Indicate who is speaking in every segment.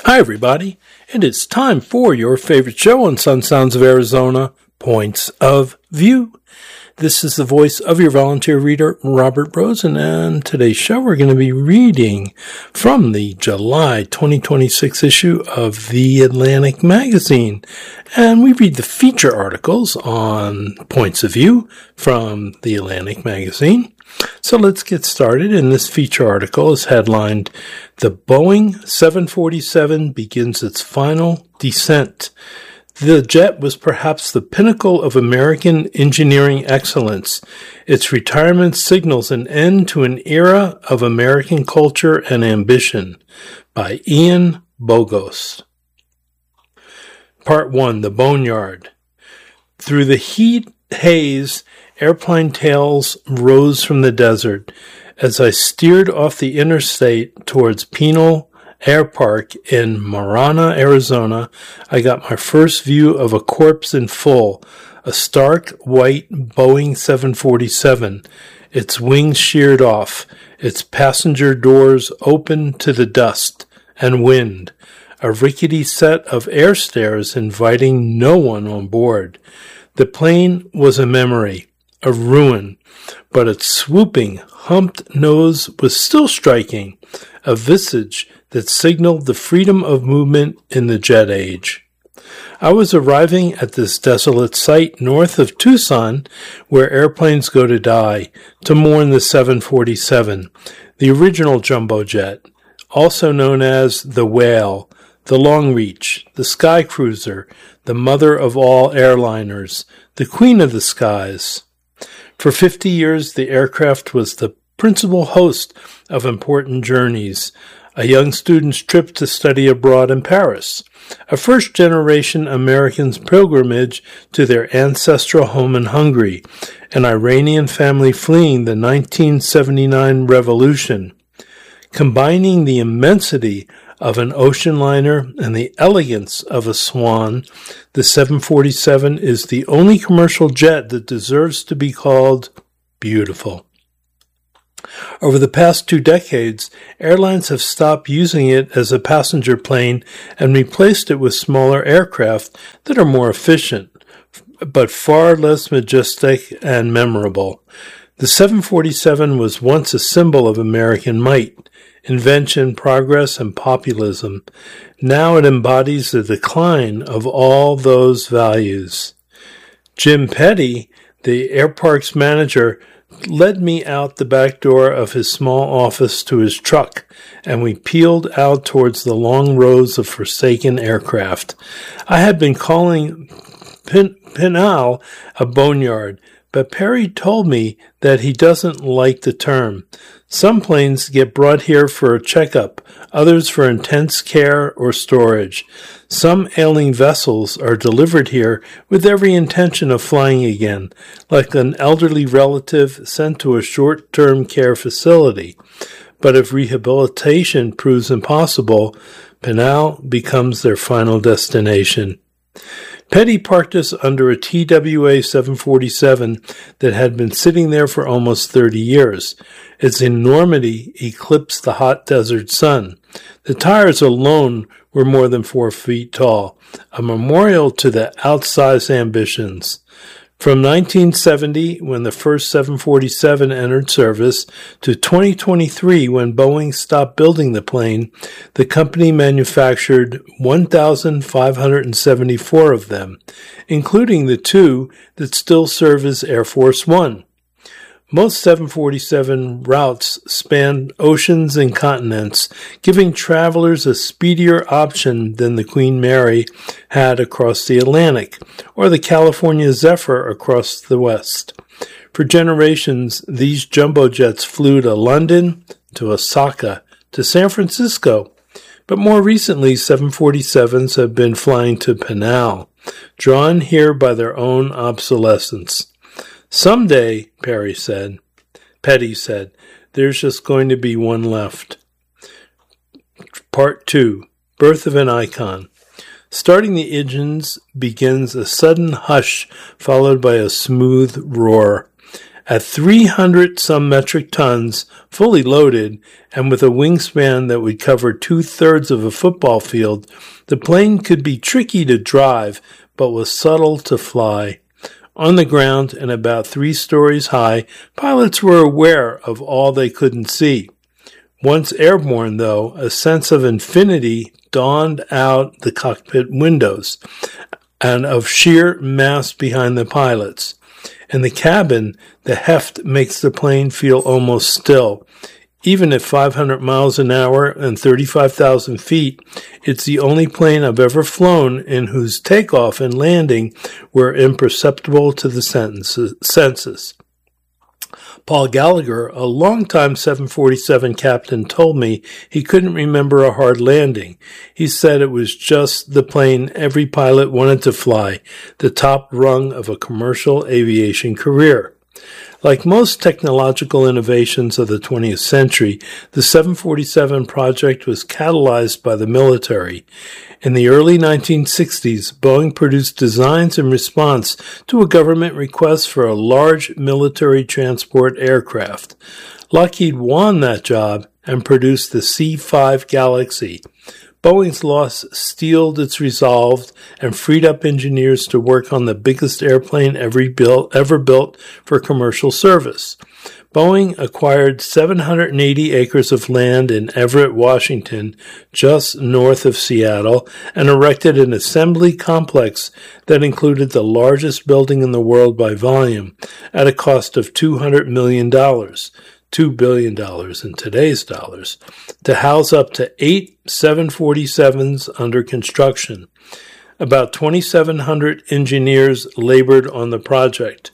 Speaker 1: Hi, everybody, and it's time for your favorite show on Sun Sounds of Arizona, Points of View. This is the voice of your volunteer reader, Robert Rosen, and today's show we're going to be reading from the July 2026 issue of The Atlantic Magazine. And we read the feature articles on Points of View from The Atlantic Magazine. So let's get started, and this feature article is headlined, "The Boeing 747 Begins Its Final Descent." The jet was perhaps the pinnacle of American engineering excellence. Its retirement signals an end to an era of American culture and ambition. By Ian Bogost. Part 1, The Boneyard. Through the heat haze, airplane tails rose from the desert. As I steered off the interstate towards Pinal Air Park in Marana, Arizona, I got my first view of a corpse in full, a stark white Boeing 747, its wings sheared off, its passenger doors open to the dust and wind, a rickety set of air stairs inviting no one on board. The plane was a memory, a ruin, but its swooping, humped nose was still striking, a visage that signaled the freedom of movement in the jet age. I was arriving at this desolate site north of Tucson, where airplanes go to die, to mourn the 747, the original jumbo jet, also known as the Whale, the Long Reach, the Sky Cruiser, the mother of all airliners, the queen of the skies. For 50 years, the aircraft was the principal host of important journeys, a young student's trip to study abroad in Paris, a first-generation American's pilgrimage to their ancestral home in Hungary, an Iranian family fleeing the 1979 revolution. Combining the immensity of an ocean liner and the elegance of a swan, the 747 is the only commercial jet that deserves to be called beautiful. Over the past 2 decades, airlines have stopped using it as a passenger plane and replaced it with smaller aircraft that are more efficient, but far less majestic and memorable. The 747 was once a symbol of American might, invention, progress, and populism. Now it embodies the decline of all those values. Jim Petty, the airpark's manager, led me out the back door of his small office to his truck, and we peeled out towards the long rows of forsaken aircraft. I had been calling Pinal a boneyard, but Perry told me that he doesn't like the term. Some planes get brought here for a checkup, others for intense care or storage. Some ailing vessels are delivered here with every intention of flying again, like an elderly relative sent to a short-term care facility. But if rehabilitation proves impossible, Pinal becomes their final destination. Petty parked us under a TWA 747 that had been sitting there for almost 30 years. Its enormity eclipsed the hot desert sun. The tires alone were more than 4 feet tall, a memorial to the outsized ambitions. From 1970, when the first 747 entered service, to 2023, when Boeing stopped building the plane, the company manufactured 1,574 of them, including the 2 that still serve as Air Force One. Most 747 routes span oceans and continents, giving travelers a speedier option than the Queen Mary had across the Atlantic, or the California Zephyr across the West. For generations, these jumbo jets flew to London, to Osaka, to San Francisco, but more recently 747s have been flying to Pinal, drawn here by their own obsolescence. Someday, Petty said, there's just going to be one left. Part 2, Birth of an Icon. Starting the engines begins a sudden hush followed by a smooth roar. At 300 some metric tons, fully loaded, and with a wingspan that would cover 2/3 of a football field, the plane could be tricky to drive, but was subtle to fly. On the ground and about 3 stories high, pilots were aware of all they couldn't see. Once airborne, though, a sense of infinity dawned out the cockpit windows and of sheer mass behind the pilots. In the cabin, the heft makes the plane feel almost still. Even at 500 miles an hour and 35,000 feet, it's the only plane I've ever flown in whose takeoff and landing were imperceptible to the senses. Paul Gallagher, a longtime 747 captain, told me he couldn't remember a hard landing. He said it was just the plane every pilot wanted to fly, the top rung of a commercial aviation career. Like most technological innovations of the 20th century, the 747 project was catalyzed by the military. In the early 1960s, Boeing produced designs in response to a government request for a large military transport aircraft. Lockheed won that job and produced the C-5 Galaxy. Boeing's loss steeled its resolve and freed up engineers to work on the biggest airplane ever built for commercial service. Boeing acquired 780 acres of land in Everett, Washington, just north of Seattle, and erected an assembly complex that included the largest building in the world by volume at a cost of $200 million. $2 billion in today's dollars, to house up to 8 747s under construction. About 2,700 engineers labored on the project.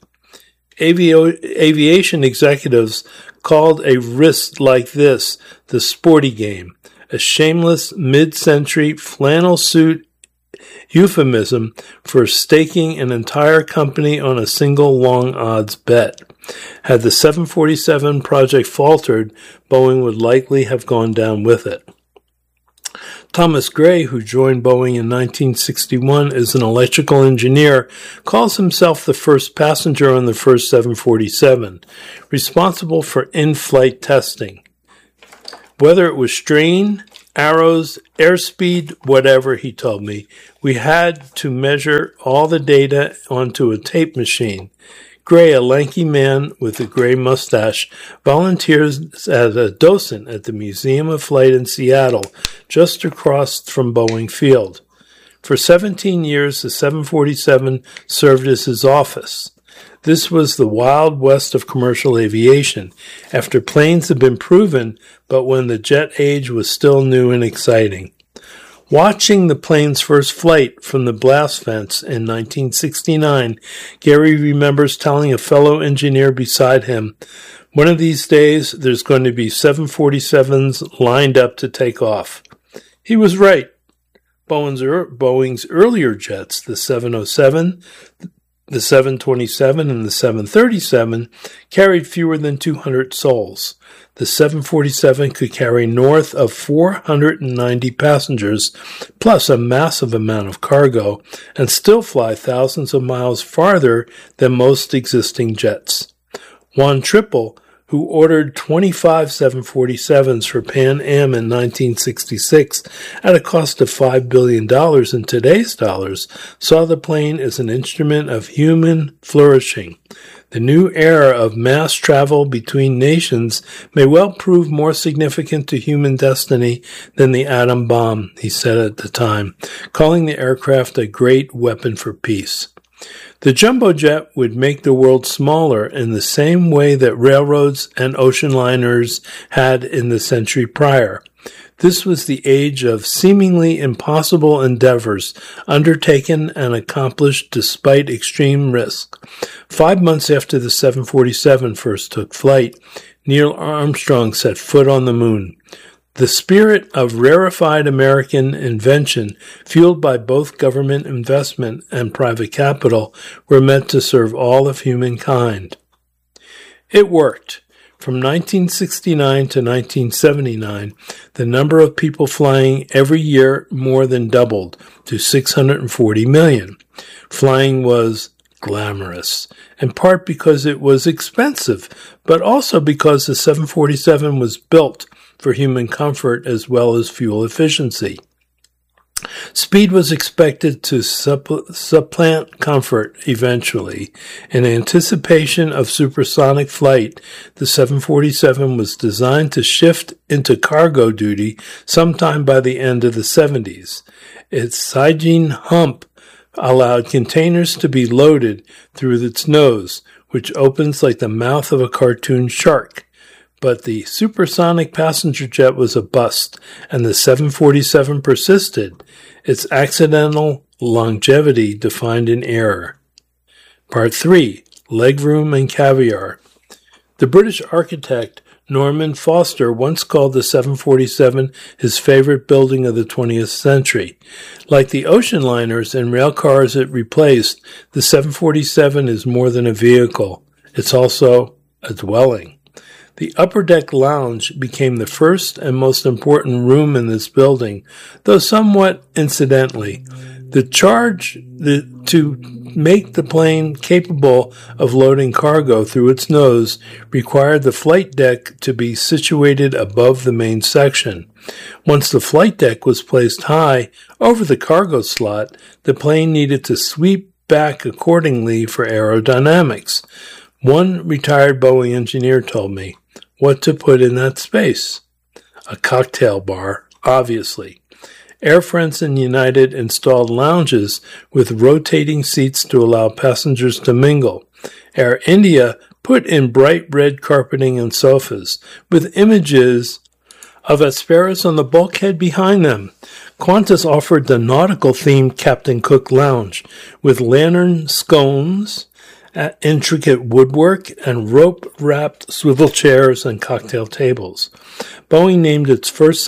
Speaker 1: Aviation executives called a risk like this the sporty game, a shameless mid-century flannel suit euphemism for staking an entire company on a single long odds bet. Had the 747 project faltered, Boeing would likely have gone down with it. Thomas Gray, who joined Boeing in 1961 as an electrical engineer, calls himself the first passenger on the first 747, responsible for in-flight testing. Whether it was strain, arrows, airspeed, whatever, he told me, we had to measure all the data onto a tape machine. Gray, a lanky man with a gray mustache, volunteers as a docent at the Museum of Flight in Seattle, just across from Boeing Field. For 17 years, the 747 served as his office. This was the Wild West of commercial aviation, after planes had been proven, but when the jet age was still new and exciting. Watching the plane's first flight from the blast fence in 1969, Gary remembers telling a fellow engineer beside him, "One of these days, there's going to be 747s lined up to take off." He was right. Boeing's earlier jets, the 707, the 727, and the 737, carried fewer than 200 souls. The 747 could carry north of 490 passengers, plus a massive amount of cargo, and still fly thousands of miles farther than most existing jets. Juan Triple, who ordered 25 747s for Pan Am in 1966 at a cost of $5 billion in today's dollars, saw the plane as an instrument of human flourishing. The new era of mass travel between nations may well prove more significant to human destiny than the atom bomb, he said at the time, calling the aircraft a great weapon for peace. The jumbo jet would make the world smaller in the same way that railroads and ocean liners had in the century prior. This was the age of seemingly impossible endeavors undertaken and accomplished despite extreme risk. 5 months after the 747 first took flight, Neil Armstrong set foot on the moon. The spirit of rarefied American invention, fueled by both government investment and private capital, were meant to serve all of humankind. It worked. From 1969 to 1979, the number of people flying every year more than doubled to 640 million. Flying was glamorous, in part because it was expensive, but also because the 747 was built for human comfort as well as fuel efficiency. Speed was expected to supplant comfort eventually. In anticipation of supersonic flight, the 747 was designed to shift into cargo duty sometime by the end of the 70s. Its Sijin hump allowed containers to be loaded through its nose, which opens like the mouth of a cartoon shark. But the supersonic passenger jet was a bust, and the 747 persisted, its accidental longevity defined in error. Part 3. Legroom and Caviar. The British architect Norman Foster once called the 747 his favorite building of the 20th century. Like the ocean liners and rail cars it replaced, the 747 is more than a vehicle. It's also a dwelling. The upper deck lounge became the first and most important room in this building, though somewhat incidentally. The charge to make the plane capable of loading cargo through its nose required the flight deck to be situated above the main section. Once the flight deck was placed high over the cargo slot, the plane needed to sweep back accordingly for aerodynamics. One retired Boeing engineer told me what to put in that space. A cocktail bar, obviously. Air France and United installed lounges with rotating seats to allow passengers to mingle. Air India put in bright red carpeting and sofas, with images of Hesperus on the bulkhead behind them. Qantas offered the nautical-themed Captain Cook Lounge, with lantern scones, intricate woodwork, and rope-wrapped swivel chairs and cocktail tables. Boeing named its first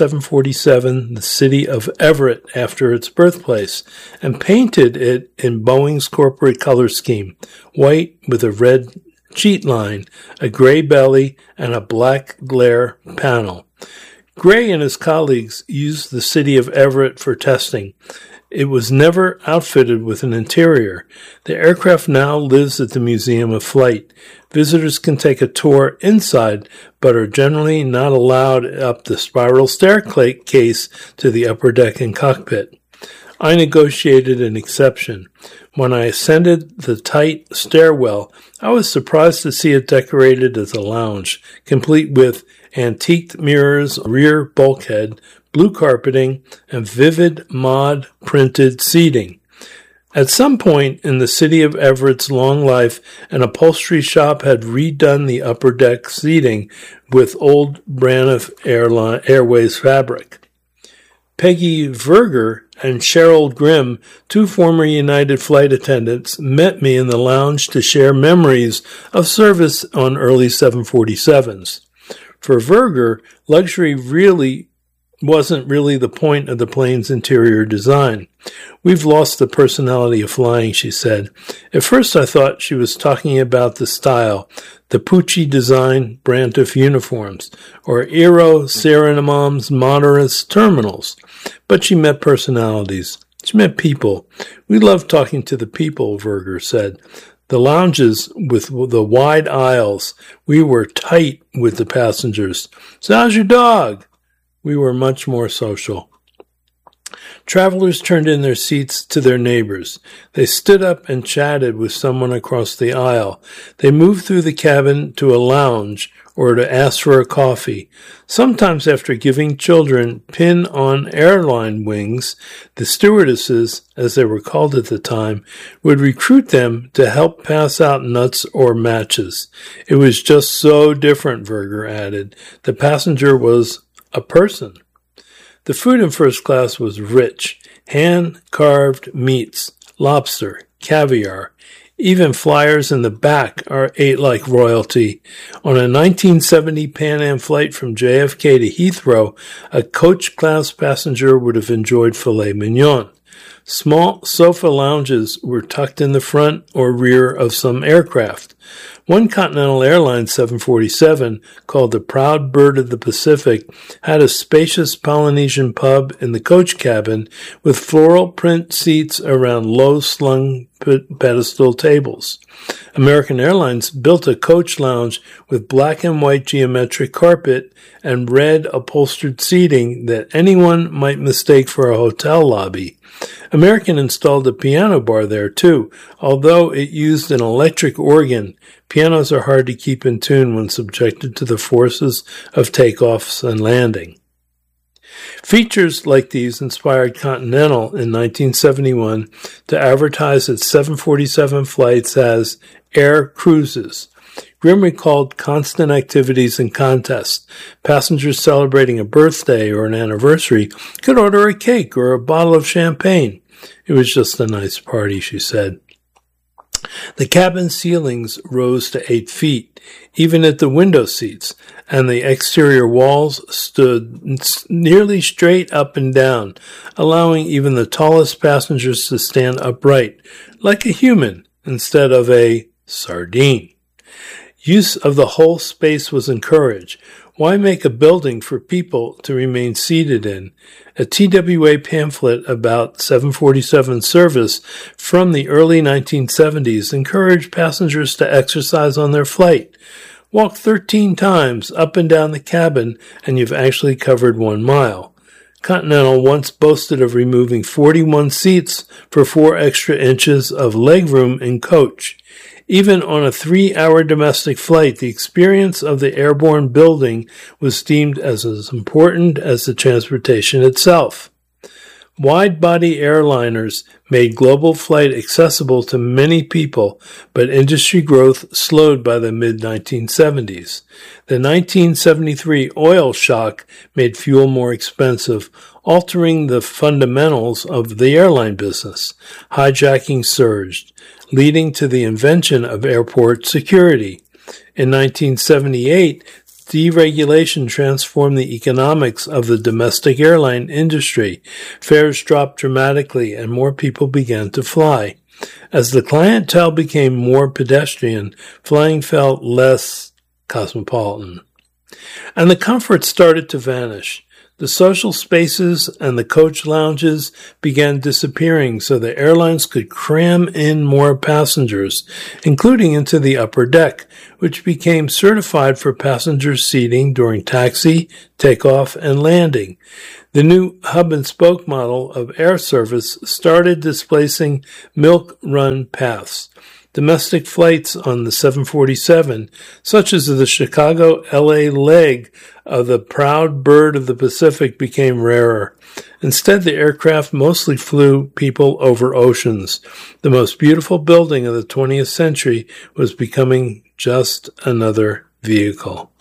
Speaker 1: 747 the city of Everett after its birthplace, and painted it in Boeing's corporate color scheme, white with a red cheat line, a gray belly, and a black glare panel. Gray and his colleagues used the city of Everett for testing. It was never outfitted with an interior. The aircraft now lives at the Museum of Flight. Visitors can take a tour inside, but are generally not allowed up the spiral staircase to the upper deck and cockpit. I negotiated an exception. When I ascended the tight stairwell, I was surprised to see it decorated as a lounge, complete with antiqued mirrors, rear bulkhead, blue carpeting, and vivid mod-printed seating. At some point in the city of Everett's long life, an upholstery shop had redone the upper deck seating with old Braniff Airways fabric. Peggy Verger and Cheryl Grimm, two former United flight attendants, met me in the lounge to share memories of service on early 747s. For Verger, luxury wasn't really the point of the plane's interior design. We've lost the personality of flying, she said. At first I thought she was talking about the style, the Pucci design Braniff uniforms, or Aero Serenam's modernist terminals. But she met personalities. She met people. We loved talking to the people, Verger said. The lounges with the wide aisles, we were tight with the passengers. So how's your dog? We were much more social. Travelers turned in their seats to their neighbors. They stood up and chatted with someone across the aisle. They moved through the cabin to a lounge or to ask for a coffee. Sometimes after giving children pin-on airline wings, the stewardesses, as they were called at the time, would recruit them to help pass out nuts or matches. It was just so different, Verger added. The passenger was a person. The food in first class was rich, hand-carved meats, lobster, caviar. Even flyers in the back ate like royalty. On a 1970 Pan Am flight from JFK to Heathrow, a coach-class passenger would have enjoyed filet mignon. Small sofa lounges were tucked in the front or rear of some aircraft. One Continental Airlines 747, called the Proud Bird of the Pacific, had a spacious Polynesian pub in the coach cabin with floral print seats around low-slung pedestal tables. American Airlines built a coach lounge with black and white geometric carpet and red upholstered seating that anyone might mistake for a hotel lobby. American installed a piano bar there too, although it used an electric organ. Pianos are hard to keep in tune when subjected to the forces of takeoffs and landing. Features like these inspired Continental in 1971 to advertise its 747 flights as Air Cruises. Grimm recalled constant activities and contests. Passengers celebrating a birthday or an anniversary could order a cake or a bottle of champagne. It was just a nice party, she said. The cabin ceilings rose to 8 feet, even at the window seats, and the exterior walls stood nearly straight up and down, allowing even the tallest passengers to stand upright, like a human, instead of a sardine. Use of the whole space was encouraged. Why make a building for people to remain seated in? A TWA pamphlet about 747 service from the early 1970s encouraged passengers to exercise on their flight. Walk 13 times up and down the cabin and you've actually covered 1 mile. Continental once boasted of removing 41 seats for 4 extra inches of legroom in coach. Even on a 3-hour domestic flight, the experience of the airborne building was deemed as important as the transportation itself. Wide-body airliners made global flight accessible to many people, but industry growth slowed by the mid-1970s. The 1973 oil shock made fuel more expensive, altering the fundamentals of the airline business. Hijacking surged, leading to the invention of airport security. In 1978, deregulation transformed the economics of the domestic airline industry. Fares dropped dramatically and more people began to fly. As the clientele became more pedestrian, flying felt less cosmopolitan. And the comfort started to vanish. The social spaces and the coach lounges began disappearing so the airlines could cram in more passengers, including into the upper deck, which became certified for passenger seating during taxi, takeoff, and landing. The new hub-and-spoke model of air service started displacing milk-run paths. Domestic flights on the 747, such as the Chicago-LA leg of the Proud Bird of the Pacific, became rarer. Instead, the aircraft mostly flew people over oceans. The most beautiful building of the 20th century was becoming just another vehicle.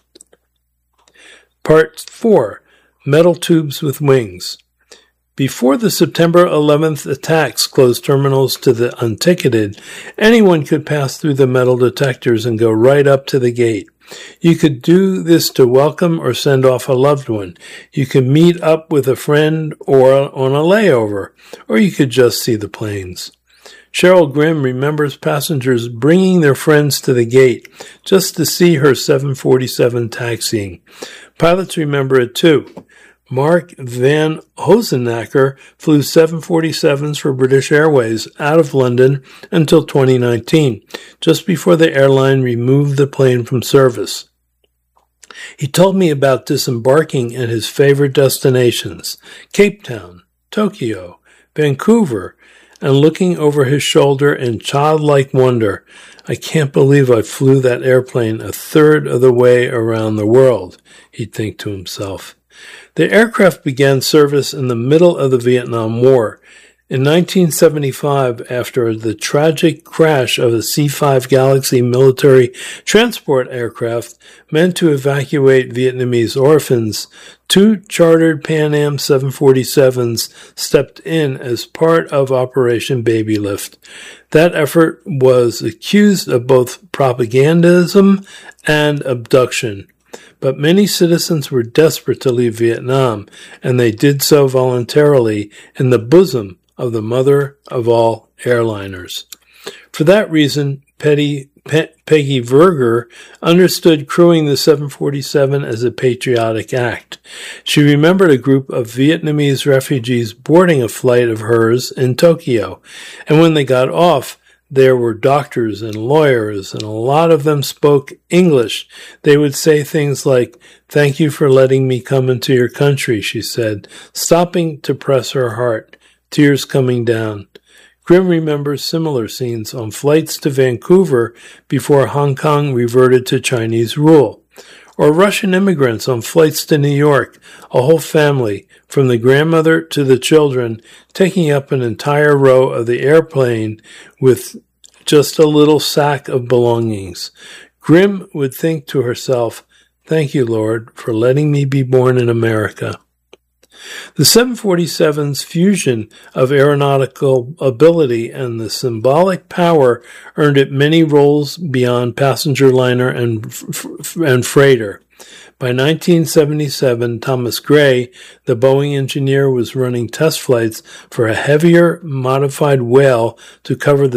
Speaker 1: Part 4. Metal Tubes with Wings. Before the September 11th attacks closed terminals to the unticketed, anyone could pass through the metal detectors and go right up to the gate. You could do this to welcome or send off a loved one. You could meet up with a friend or on a layover, or you could just see the planes. Cheryl Grimm remembers passengers bringing their friends to the gate just to see her 747 taxiing. Pilots remember it too. Mark Van Hozenacker flew 747s for British Airways out of London until 2019, just before the airline removed the plane from service. He told me about disembarking at his favorite destinations, Cape Town, Tokyo, Vancouver, and looking over his shoulder in childlike wonder. I can't believe I flew that airplane a third of the way around the world, he'd think to himself. The aircraft began service in the middle of the Vietnam War. In 1975, after the tragic crash of a C-5 Galaxy military transport aircraft meant to evacuate Vietnamese orphans, 2 chartered Pan Am 747s stepped in as part of Operation Baby Lift. That effort was accused of both propagandism and abduction. But many citizens were desperate to leave Vietnam, and they did so voluntarily in the bosom of the mother of all airliners. For that reason, petty Peggy Verger, understood crewing the 747 as a patriotic act. She remembered a group of Vietnamese refugees boarding a flight of hers in Tokyo, and when they got off, there were doctors and lawyers, and a lot of them spoke English. They would say things like, "Thank you for letting me come into your country," she said, stopping to press her heart, tears coming down. Grimm remembers similar scenes on flights to Vancouver before Hong Kong reverted to Chinese rule, or Russian immigrants on flights to New York, a whole family, from the grandmother to the children, taking up an entire row of the airplane with just a little sack of belongings. Grimm would think to herself, "Thank you, Lord, for letting me be born in America." The 747's fusion of aeronautical ability and the symbolic power earned it many roles beyond passenger liner and freighter. By 1977, Thomas Gray, the Boeing engineer, was running test flights for a heavier, modified Whale to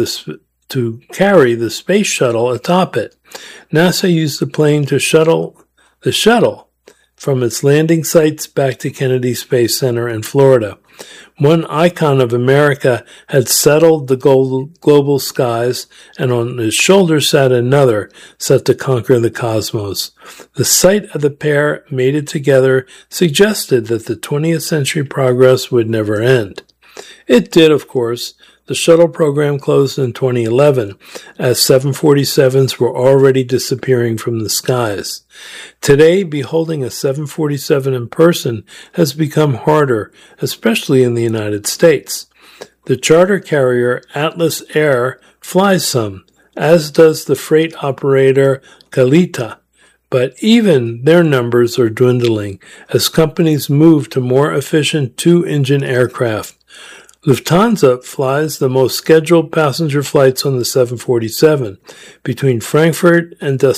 Speaker 1: carry the space shuttle atop it. NASA used the plane to shuttle the shuttle from its landing sites back to Kennedy Space Center in Florida. One icon of America had settled the global skies, and on his shoulder sat another, set to conquer the cosmos. The sight of the pair mated together suggested that the 20th century progress would never end. It did, of course. The shuttle program closed in 2011, as 747s were already disappearing from the skies. Today, beholding a 747 in person has become harder, especially in the United States. The charter carrier Atlas Air flies some, as does the freight operator Kalitta. But even their numbers are dwindling as companies move to more efficient two-engine aircraft. Lufthansa flies the most scheduled passenger flights on the 747 between Frankfurt and